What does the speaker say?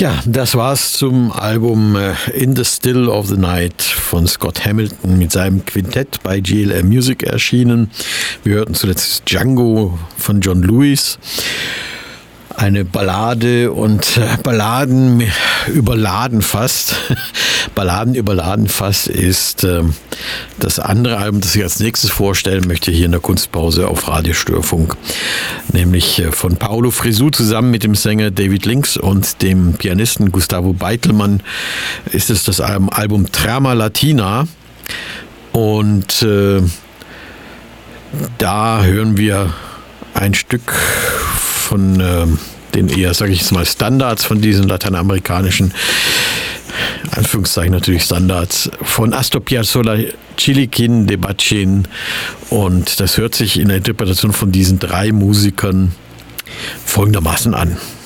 Ja, das war's zum Album In the Still of the Night von Scott Hamilton mit seinem Quintett bei GLM Music erschienen. Wir hörten zuletzt Django von John Lewis. Eine Ballade und Balladen überladen fast. Balladen überladen fast ist das andere Album, das ich als nächstes vorstellen möchte, hier in der Kunstpause auf Radio Störfunk. Nämlich von Paolo Fresu zusammen mit dem Sänger David Links und dem Pianisten Gustavo Beitelmann ist es das Album Trama Latina. Und da hören wir ein Stück von den eher, sage ich jetzt mal, Standards von diesen lateinamerikanischen, Anführungszeichen natürlich Standards, von Astor Piazzolla, Chiliquín de Bachin. Und das hört sich in der Interpretation von diesen drei Musikern folgendermaßen an.